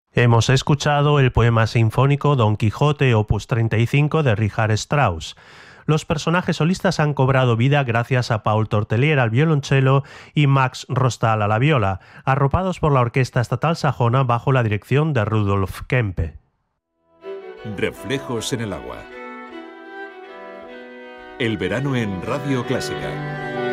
Hemos escuchado el poema sinfónico Don Quijote, opus 35 de Richard Strauss. Los personajes solistas han cobrado vida gracias a Paul Tortelier al violonchelo y Max Rostal a la viola, arropados por la Orquesta Estatal Sajona bajo la dirección de Rudolf Kempe. Reflejos en el agua. El verano en Radio Clásica.